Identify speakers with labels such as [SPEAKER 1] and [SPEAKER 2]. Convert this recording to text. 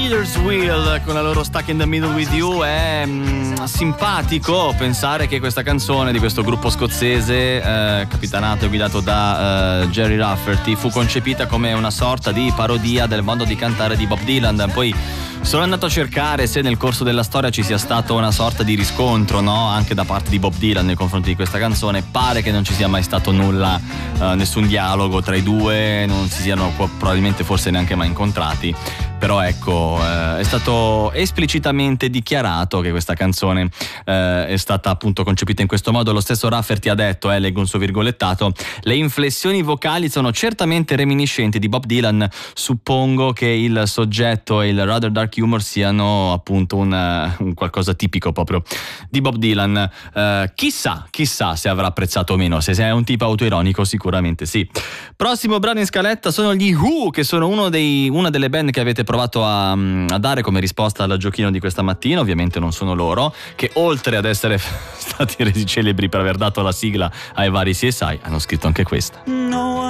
[SPEAKER 1] Killer's Wheel con la loro Stuck in the Middle with You. È simpatico pensare che questa canzone di questo gruppo scozzese, capitanato e guidato da Gerry Rafferty, fu concepita come una sorta di parodia del modo di cantare di Bob Dylan. Poi sono andato a cercare se nel corso della storia ci sia stato una sorta di riscontro, no? Anche da parte di Bob Dylan nei confronti di questa canzone. Pare che non ci sia mai stato nulla, nessun dialogo tra i due, non si siano probabilmente forse neanche mai incontrati. Però ecco, è stato esplicitamente dichiarato che questa canzone è stata appunto concepita in questo modo. Lo stesso Rafferty ha detto, leggo un suo virgolettato: le inflessioni vocali sono certamente reminiscenti di Bob Dylan. Suppongo che il soggetto e il rather dark humor siano appunto un qualcosa tipico proprio di Bob Dylan. Chissà se avrà apprezzato o meno. Se è un tipo autoironico sicuramente sì. Prossimo brano in scaletta sono gli Who, che sono una delle band che avete provato a dare come risposta al giochino di questa mattina. Ovviamente non sono loro, che oltre ad essere stati resi celebri per aver dato la sigla ai vari CSI, hanno scritto anche questa.